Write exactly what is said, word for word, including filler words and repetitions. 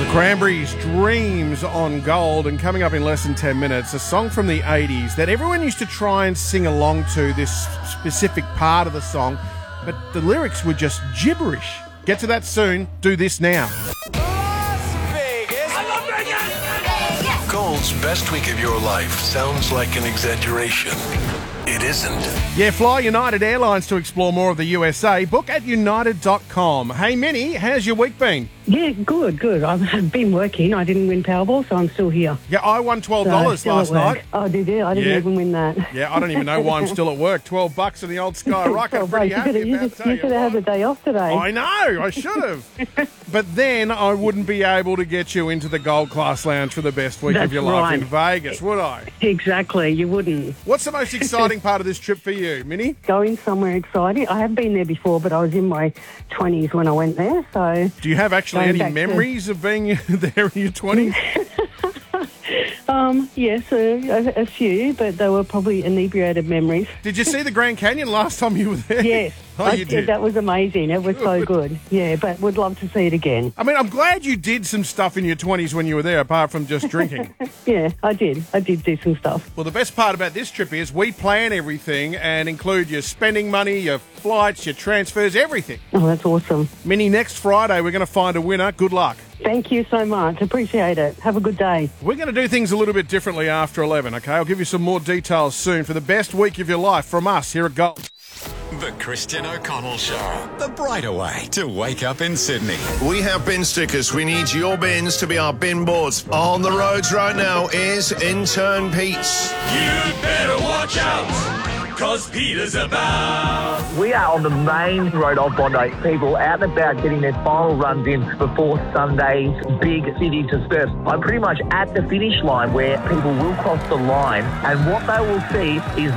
Cranberries' Dreams on Gold, and coming up in less than ten minutes, a song from the eighties that everyone used to try and sing along to, this specific part of the song, but the lyrics were just gibberish. Get to that soon. Do this now. Gold's best week of your life sounds like an exaggeration. It isn't. Yeah, fly United Airlines to explore more of the U S A. Book at united dot com. Hey, Minnie, how's your week been? Yeah, good, good. I've been working. I didn't win Powerball, so I'm still here. Yeah, I won twelve dollars so, last night. Oh, did you? I didn't Yeah. even win that. Yeah, I don't even know why I'm still at work. twelve bucks in the old Skyrocket. I'm pretty you happy could have, you about just, that. you could have had a day off today. I know, I should have. But then I wouldn't be able to get you into the Gold Class Lounge for the best week That's of your life in right. Vegas, would I? Exactly, you wouldn't. What's the most exciting part of this trip for you, Minnie? Going somewhere exciting. I have been there before, but I was in my twenties when I went there, so... Do you have actually Going any back to- memories of being there in your twenties? Um, yes, a, a few, but they were probably inebriated memories. Did you see the Grand Canyon last time you were there? Yes. Oh, I you did. That was amazing. It was so good. Yeah, but would love to see it again. I mean, I'm glad you did some stuff in your twenties when you were there, apart from just drinking. Yeah, I did. I did do some stuff. Well, the best part about this trip is we plan everything and include your spending money, your flights, your transfers, everything. Oh, that's awesome. Minnie, next Friday we're going to find a winner. Good luck. Thank you so much. Appreciate it. Have a good day. We're going to do things a little bit differently after eleven, okay? I'll give you some more details soon for the best week of your life from us here at Gold. The Christian O'Connell Show. The brighter way to wake up in Sydney. We have bin stickers. We need your bins to be our bin boards. On the roads right now is Intern Pete's. You'd better watch out, cause Peter's about. We are on the main road of Bondi. People out and about getting their final runs in before Sunday's big city disperse. I'm pretty much at the finish line where people will cross the line, and what they will see is